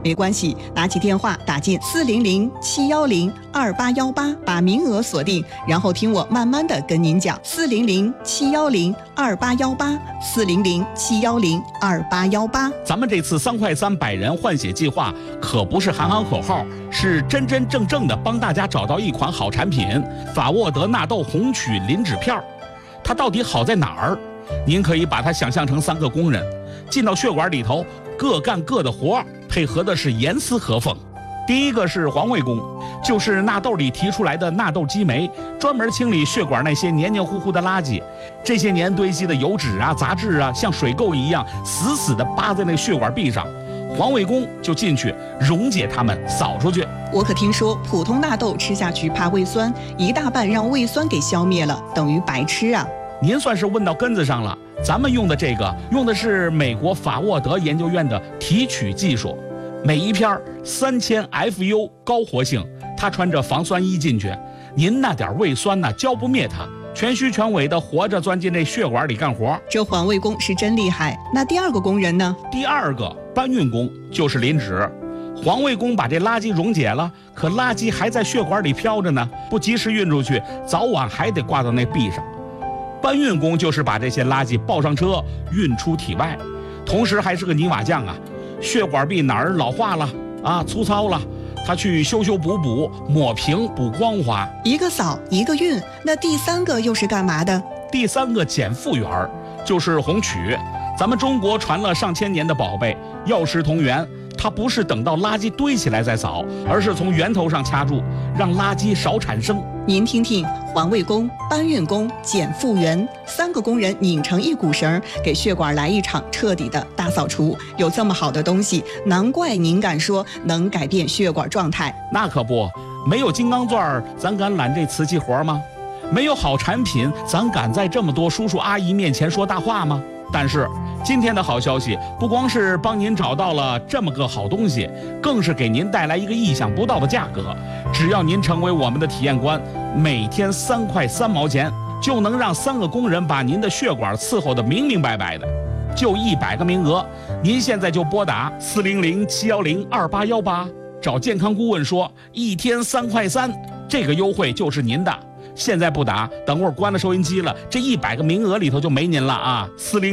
没关系，拿起电话打进400-710-2818，把名额锁定，然后听我慢慢的跟您讲。400-710-2818，400-710-2818。 咱们这次3块3百人换血计划可不是喊喊口号，是真真正正的帮大家找到一款好产品——法沃德纳豆红曲磷脂片。它到底好在哪儿？您可以把它想象成3个工人进到血管里头，各干各的活，配合的是严丝合缝。第一个是环卫工，就是纳豆里提出来的纳豆激酶，专门清理血管那些黏黏糊糊的垃圾。这些年堆积的油脂啊、杂质啊，像水垢一样死死地扒在那血管壁上，环卫工就进去溶解它们，扫出去。 我可听说普通纳豆吃下去怕胃酸，一大半让胃酸给消灭了，等于白吃啊。 您算是问到根子上了。咱们用的这个用的是美国法沃德研究院的提取技术，每一片3000 FU 高活性，它穿着防酸衣进去，您那点胃酸呢浇不灭它，全虚全伪的活着钻进这血管里干活。 这环卫工是真厉害。那第二个工人呢？ 第二个搬运工就是磷脂。环卫工把这垃圾溶解了，可垃圾还在血管里飘着呢，不及时运出去，早晚还得挂到那壁上。搬运工就是把这些垃圾抱上车运出体外，同时还是个泥瓦匠啊，血管壁哪儿老化了啊、粗糙了，他去修修补补，抹平补光滑。 一个扫一个运，那第3个又是干嘛的？ 第3个减负员就是红曲，咱们中国传了上千年的宝贝，药食同源。它不是等到垃圾堆起来再扫，而是从源头上掐住，让垃圾少产生。 您听听，环卫工、搬运工、减负员，3个工人拧成一股绳，给血管来一场彻底的大扫除。有这么好的东西，难怪您敢说能改变血管状态。 那可不，没有金刚钻咱敢揽这瓷器活吗？没有好产品，咱敢在这么多叔叔阿姨面前说大话吗？但是今天的好消息不光是帮您找到了这么个好东西，更是给您带来一个意想不到的价格。只要您成为我们的体验官，每天3块3毛钱，就能让3个工人把您的血管伺候得明明白白的。就100个名额，您现在就拨打400-710-2818，找健康顾问说一天3块3，这个优惠就是您的。现在不打，等会儿关了收音机了，这100个名额里头就没您了啊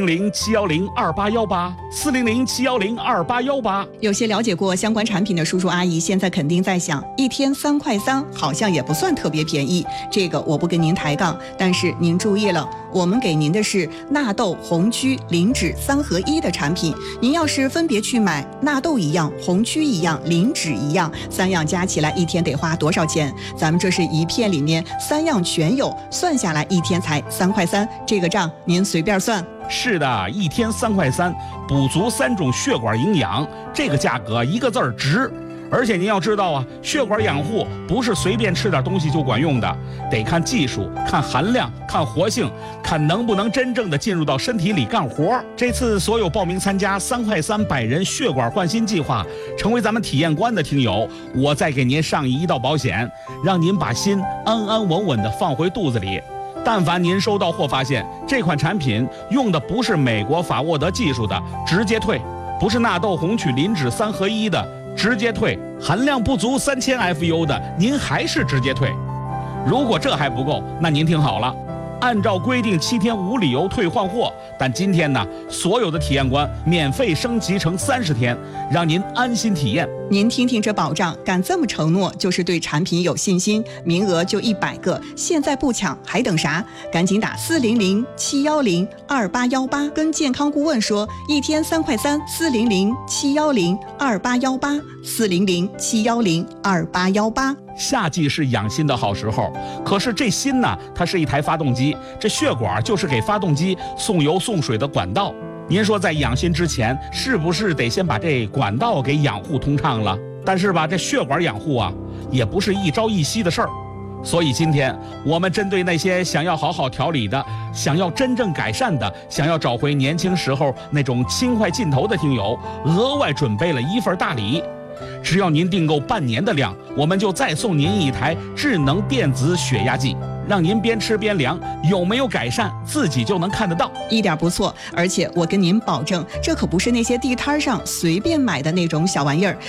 ！400-710-2818，400-710-2818。 有些了解过相关产品的叔叔阿姨，现在肯定在想，一天3块3，好像也不算特别便宜。这个我不跟您抬杠，但是您注意了，我们给您的是纳豆、红曲、磷脂3合1的产品。您要是分别去买，纳豆一样，红曲一样，磷脂一样，3样加起来一天得花多少钱？咱们这是一片里面3样全有，算下来一天才3块3，这个账您随便算。 是的，一天3块3，补足3种血管营养，这个价格一个字儿值。而且您要知道啊，血管养护不是随便吃点东西就管用的，得看技术、看含量、看活性，看能不能真正的进入到身体里干活。这次所有报名参加3块3百人血管换心计划，成为咱们体验官的听友，我再给您上一道保险，让您把心安安稳稳的放回肚子里。但凡您收到或发现这款产品用的不是美国法沃德技术的，直接退；不是纳豆红曲磷脂3合1的，直接退；含量不足3000 FU 的，您还是直接退。如果这还不够，那您听好了，按照规定7天无理由退换货，但今天呢，所有的体验官免费升级成30天，让您安心体验。 您听听这保障，敢这么承诺，就是对产品有信心。名额就100个，现在不抢还等啥？赶紧打400-710-2818，跟健康顾问说一天3块3，400-710-2818，400-710-2818。 夏季是养心的好时候，可是这心呢，它是一台发动机，这血管就是给发动机送油送水的管道。您说在养心之前，是不是得先把这管道给养护通畅了？但是吧，这血管养护啊，也不是一朝一夕的事儿。所以今天我们针对那些想要好好调理的，想要真正改善的，想要找回年轻时候那种轻快劲头的听友，额外准备了一份大礼。只要您订购半年的量，我们就再送您一台智能电子血压计，让您边吃边量，有没有改善自己就能看得到。 一点不错，而且我跟您保证，这可不是那些地摊上随便买的那种小玩意儿，